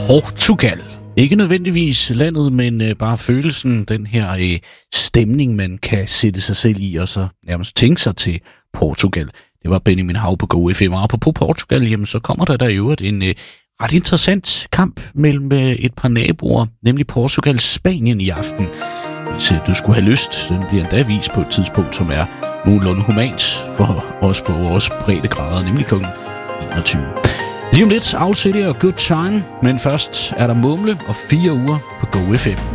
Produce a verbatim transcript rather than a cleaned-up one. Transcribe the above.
Portugal. Ikke nødvendigvis landet, men øh, bare følelsen, den her øh, stemning, man kan sætte sig selv i, og så nærmest tænke sig til Portugal. Det var Benjamin Hav på Go F M. Og på Portugal, jamen, så kommer der der i øvrigt en øh, ret interessant kamp mellem øh, et par naboer, nemlig Portugal-Spanien i aften. Hvis øh, du skulle have lyst, den bliver endda vist på et tidspunkt, som er nogenlunde humant for os på vores breddegrader, nemlig klokken enogtyve. Lige om lidt, Owl City og Good Time, men først er der Mumle og fire uger på Go F M.